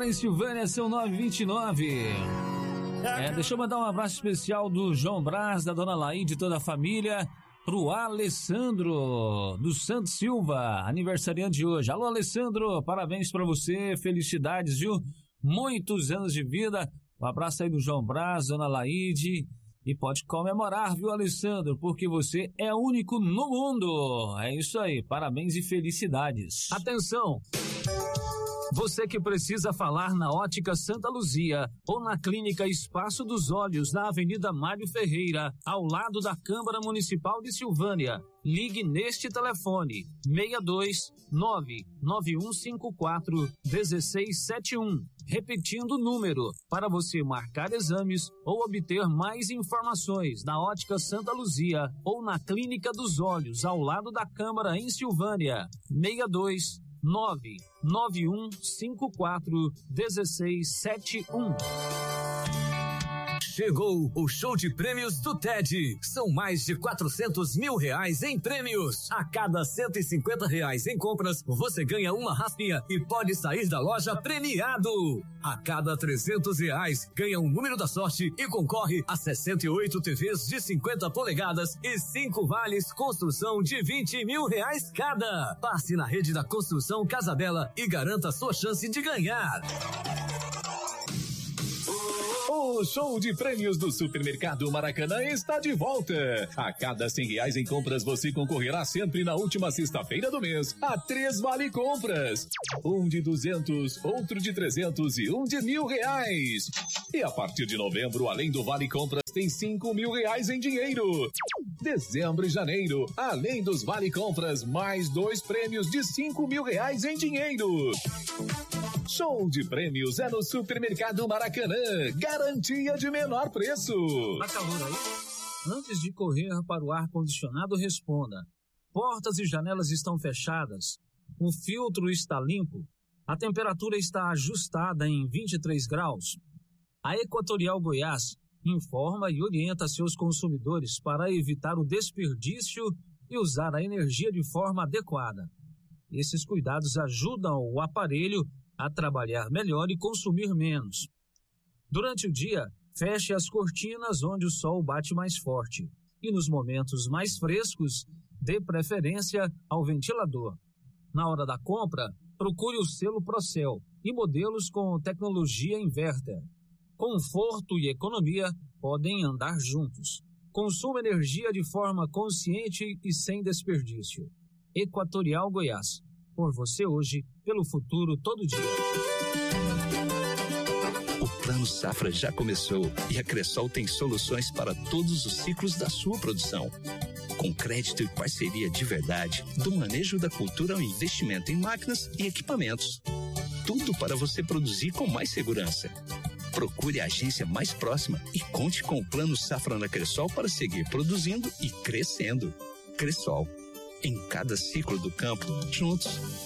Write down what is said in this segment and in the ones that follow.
Câmara em Silvânia, são 9h29. Deixa eu mandar um abraço especial do João Braz, da Dona Laí, de toda a família, pro Alessandro do Santos Silva, aniversariante de hoje. Alô, Alessandro, parabéns pra você, felicidades, viu? Muitos anos de vida. Um abraço aí do João Braz, Dona Laíde, e pode comemorar, viu, Alessandro, porque você é único no mundo. É isso aí, parabéns e felicidades. Atenção! Você que precisa falar na Ótica Santa Luzia ou na Clínica Espaço dos Olhos, na Avenida Mário Ferreira, ao lado da Câmara Municipal de Silvânia, ligue neste telefone 629-9154-1671. Repetindo o número, para você marcar exames ou obter mais informações na Ótica Santa Luzia ou na Clínica dos Olhos, ao lado da Câmara em Silvânia, 629-9154-1671. Chegou o show de prêmios do TED. São mais de R$400 mil em prêmios. A cada R$150 em compras, você ganha uma raspinha e pode sair da loja premiado. A cada R$300, ganha um número da sorte e concorre a 68 TVs de 50 polegadas e 5 vales construção de R$20 mil cada. Passe na rede da Construção Casa Bela e garanta sua chance de ganhar. O show de prêmios do Supermercado Maracanã está de volta. A cada R$100 em compras, você concorrerá sempre na última sexta-feira do mês a 3 vale compras. Um de 200, outro de 300 e um de R$1.000. E a partir de novembro, além do vale compras, tem R$5 mil em dinheiro. Dezembro e janeiro, além dos vale compras, mais 2 prêmios de R$5 mil em dinheiro. Show de prêmios é no Supermercado Maracanã. Garantia de menor preço. Tá calor aí? Antes de correr para o ar-condicionado, responda: portas e janelas estão fechadas? O filtro está limpo? A temperatura está ajustada em 23 graus? A Equatorial Goiás informa e orienta seus consumidores para evitar o desperdício e usar a energia de forma adequada. Esses cuidados ajudam o aparelho a trabalhar melhor e consumir menos. Durante o dia, feche as cortinas onde o sol bate mais forte e nos momentos mais frescos, dê preferência ao ventilador. Na hora da compra, procure o selo Procel e modelos com tecnologia inverter. Conforto e economia podem andar juntos. Consuma energia de forma consciente e sem desperdício. Equatorial Goiás. Por você hoje, pelo futuro todo dia. O Plano Safra já começou e a Cressol tem soluções para todos os ciclos da sua produção. Com crédito e parceria de verdade, do manejo da cultura ao investimento em máquinas e equipamentos. Tudo para você produzir com mais segurança. Procure a agência mais próxima e conte com o Plano Safra na Cressol para seguir produzindo e crescendo. Cressol. Em cada ciclo do campo, juntos.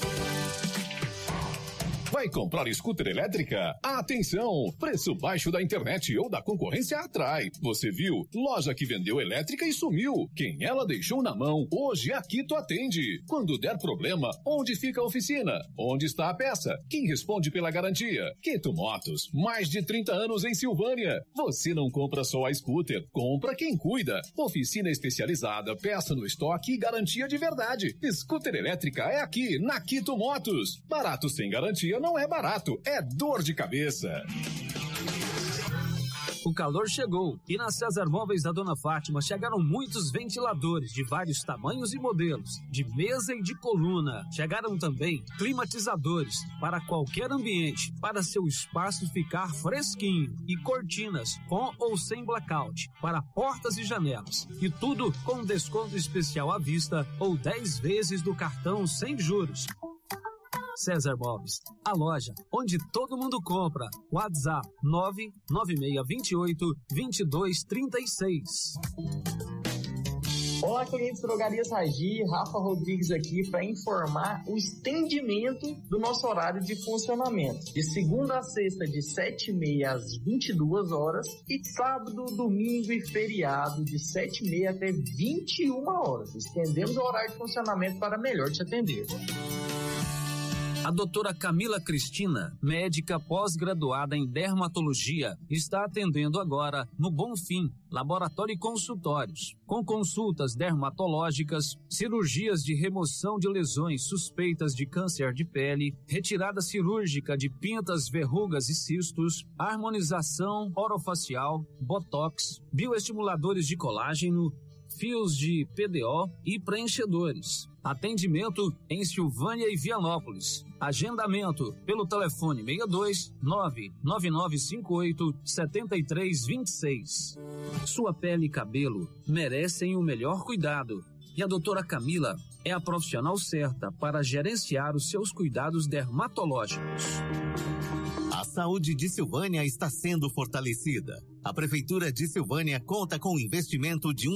Vai comprar scooter elétrica? Atenção! Preço baixo da internet ou da concorrência atrai. Você viu? Loja que vendeu elétrica e sumiu. Quem ela deixou na mão, hoje a Quito atende. Quando der problema, onde fica a oficina? Onde está a peça? Quem responde pela garantia? Quito Motos. Mais de 30 anos em Silvânia. Você não compra só a scooter, compra quem cuida. Oficina especializada, peça no estoque e garantia de verdade. Scooter elétrica é aqui, na Quito Motos. Barato sem garantia não é barato, é dor de cabeça. O calor chegou e na César Móveis da Dona Fátima chegaram muitos ventiladores de vários tamanhos e modelos, de mesa e de coluna. Chegaram também climatizadores para qualquer ambiente, para seu espaço ficar fresquinho, e cortinas com ou sem blackout para portas e janelas. E tudo com desconto especial à vista ou 10 vezes do cartão sem juros. César Móveis, a loja onde todo mundo compra. WhatsApp 99628-2236. Olá, clientes Drogarias Ragi, Rafa Rodrigues aqui para informar o estendimento do nosso horário de funcionamento. De segunda a sexta, de 7h30 às 22 horas, e sábado, domingo e feriado, de 7h30 até 21 horas. Estendemos o horário de funcionamento para melhor te atender. A doutora Camila Cristina, médica pós-graduada em dermatologia, está atendendo agora no Bonfim, laboratório e consultórios, com consultas dermatológicas, cirurgias de remoção de lesões suspeitas de câncer de pele, retirada cirúrgica de pintas, verrugas e cistos, harmonização orofacial, botox, bioestimuladores de colágeno, fios de PDO e preenchedores. Atendimento em Silvânia e Vianópolis. Agendamento pelo telefone 62 99958 7326. Sua pele e cabelo merecem o melhor cuidado. E a doutora Camila é a profissional certa para gerenciar os seus cuidados dermatológicos. A saúde de Silvânia está sendo fortalecida. A Prefeitura de Silvânia conta com um investimento de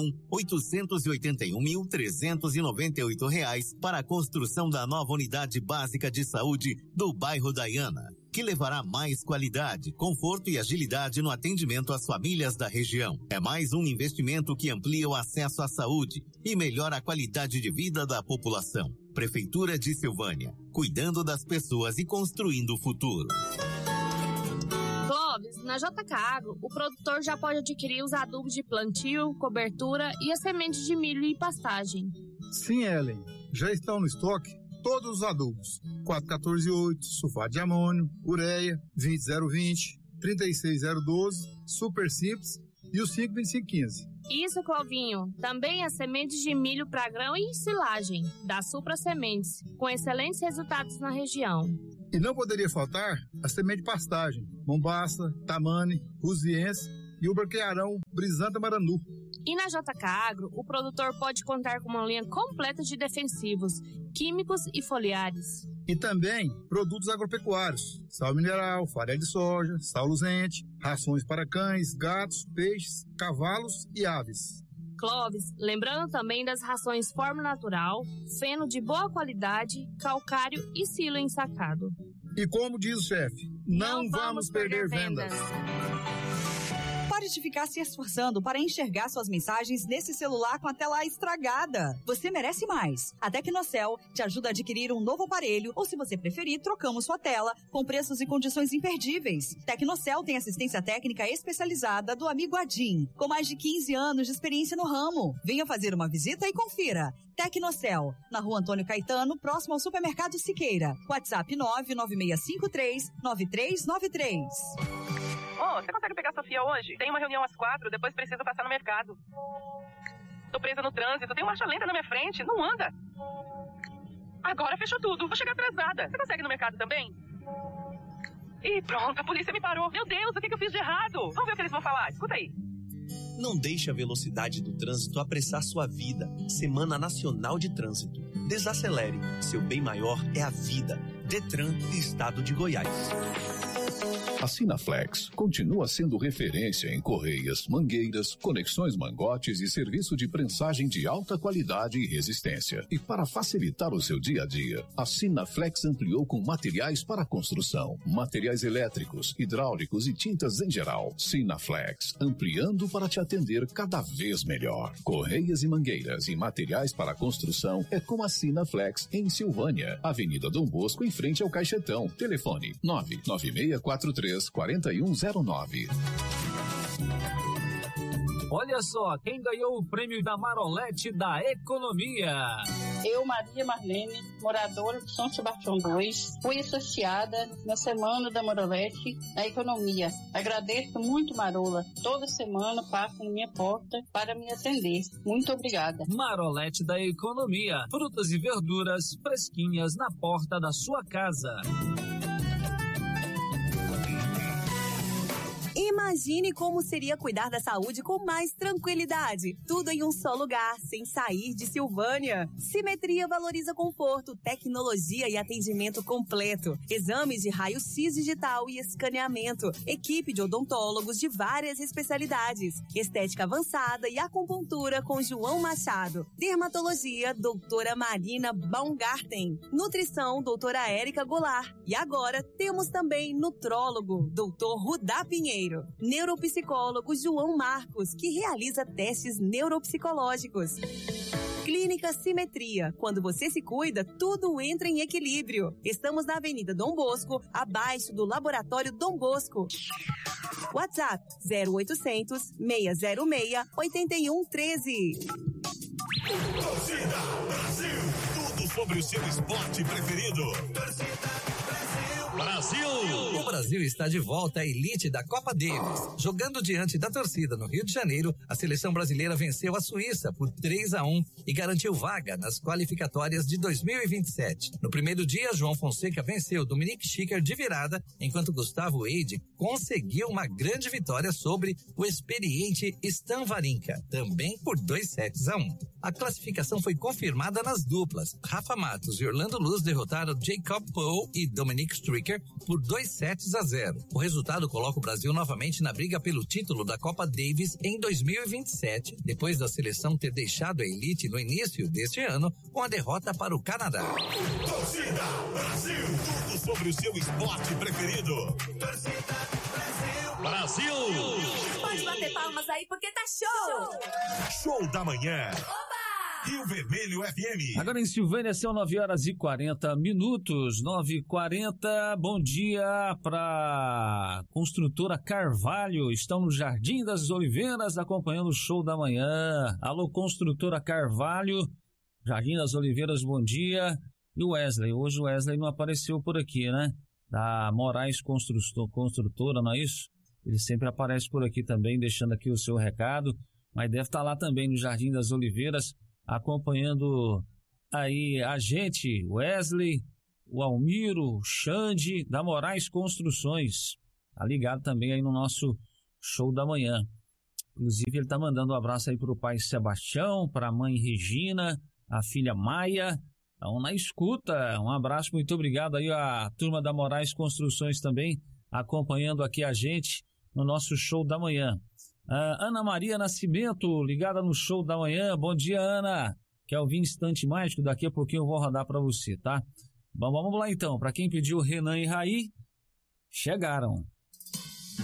R$1.881.398 para a construção da nova unidade básica de saúde do bairro Daiana, que levará mais qualidade, conforto e agilidade no atendimento às famílias da região. É mais um investimento que amplia o acesso à saúde e melhora a qualidade de vida da população. Prefeitura de Silvânia, cuidando das pessoas e construindo o futuro. Clóvis, na JK Agro, o produtor já pode adquirir os adubos de plantio, cobertura e as sementes de milho e pastagem. Sim, Ellen. Já estão no estoque todos os adubos. 414-8, sulfato de amônio, ureia, 20020, 36012, super simples e o 52515. Isso, Clovinho. Também as sementes de milho para grão e silagem, da Supra Sementes, com excelentes resultados na região. E não poderia faltar a semente de pastagem, Mombasa, Tamane, Rusiense e o Barquearão Brisanta Maranu. E na JK Agro, o produtor pode contar com uma linha completa de defensivos, químicos e foliares. E também produtos agropecuários, sal mineral, farinha de soja, sal luzente, rações para cães, gatos, peixes, cavalos e aves. Clóvis, lembrando também das rações Forma Natural, feno de boa qualidade, calcário e silo ensacado. E como diz o chefe, não vamos perder vendas. Pare de ficar se esforçando para enxergar suas mensagens nesse celular com a tela estragada. Você merece mais. A Tecnocel te ajuda a adquirir um novo aparelho ou, se você preferir, trocamos sua tela com preços e condições imperdíveis. Tecnocel tem assistência técnica especializada do amigo Adim, com mais de 15 anos de experiência no ramo. Venha fazer uma visita e confira. Tecnocel, na Rua Antônio Caetano, próximo ao Supermercado Siqueira. WhatsApp 99653-9393. Ô, você consegue pegar a Sofia hoje? Tem uma reunião às 4, depois preciso passar no mercado. Tô presa no trânsito, tem marcha lenta na minha frente, não anda. Agora fechou tudo, vou chegar atrasada. Você consegue ir no mercado também? Ih, pronto, a polícia me parou. Meu Deus, o que eu fiz de errado? Vamos ver o que eles vão falar, escuta aí. Não deixe a velocidade do trânsito apressar sua vida. Semana Nacional de Trânsito. Desacelere, seu bem maior é a vida. Detran, Estado de Goiás. A Sinaflex continua sendo referência em correias, mangueiras, conexões mangotes e serviço de prensagem de alta qualidade e resistência. E para facilitar o seu dia a dia, a Sinaflex ampliou com materiais para construção, materiais elétricos, hidráulicos e tintas em geral. Sinaflex, ampliando para te atender cada vez melhor. Correias e mangueiras e materiais para construção é com a Sinaflex em Silvânia, Avenida Dom Bosco, em frente ao Caixetão. Telefone 99643-4109. Olha só, quem ganhou o prêmio da Marolete da Economia? Eu, Maria Marlene, moradora de São Sebastião 2, fui associada na Semana da Marolete da Economia. Agradeço muito, Marola. Toda semana passo na minha porta para me atender. Muito obrigada. Marolete da Economia. Frutas e verduras fresquinhas na porta da sua casa. Imagine como seria cuidar da saúde com mais tranquilidade. Tudo em um só lugar, sem sair de Silvânia. Simetria valoriza conforto, tecnologia e atendimento completo. Exames de raio-x digital e escaneamento. Equipe de odontólogos de várias especialidades. Estética avançada e acupuntura com João Machado. Dermatologia, doutora Marina Baumgarten. Nutrição, doutora Érica Goulart. E agora temos também nutrólogo, doutor Rudá Pinheiro. Neuropsicólogo João Marcos, que realiza testes neuropsicológicos. Clínica Simetria. Quando você se cuida, tudo entra em equilíbrio. Estamos na Avenida Dom Bosco, abaixo do Laboratório Dom Bosco. WhatsApp 0800 606 8113. Torcida Brasil, tudo sobre o seu esporte preferido. Brasil! O Brasil está de volta à elite da Copa Davis. Jogando diante da torcida no Rio de Janeiro, a seleção brasileira venceu a Suíça por 3-1 e garantiu vaga nas qualificatórias de 2027. No primeiro dia, João Fonseca venceu Dominic Schicker de virada, enquanto Gustavo Eide conseguiu uma grande vitória sobre o experiente Stan Wawrinka, também por 2-1. A classificação foi confirmada nas duplas. Rafa Matos e Orlando Luz derrotaram Jacob Poe e Dominic Stricker por 2-0. O resultado coloca o Brasil novamente na briga pelo título da Copa Davis em 2027, depois da seleção ter deixado a elite no início deste ano com a derrota para o Canadá. Torcida Brasil, tudo sobre o seu esporte preferido. Torcida Brasil! Brasil! Pode bater palmas aí porque tá show! Show da manhã. Rio Vermelho FM. Agora em Silvânia são 9h40. 9h40. Bom dia para construtora Carvalho. Estão no Jardim das Oliveiras acompanhando o show da manhã. Alô, construtora Carvalho. Jardim das Oliveiras, bom dia. E o Wesley? Hoje o Wesley não apareceu por aqui, né? Da Moraes Construtora, não é isso? Ele sempre aparece por aqui também, deixando aqui o seu recado. Mas deve estar lá também no Jardim das Oliveiras, acompanhando aí a gente, Wesley, o Almiro, o Xande, da Moraes Construções. Tá ligado também aí no nosso show da manhã. Inclusive ele tá mandando um abraço aí pro pai Sebastião, pra mãe Regina, a filha Maia. Então na escuta, um abraço, muito obrigado aí a turma da Moraes Construções também, acompanhando aqui a gente no nosso show da manhã. Ana Maria Nascimento, ligada no show da manhã. Bom dia, Ana. Quer ouvir Instante Mágico? Daqui a pouquinho eu vou rodar para você, tá? Bom, vamos lá então. Para quem pediu Renan e Raí, chegaram.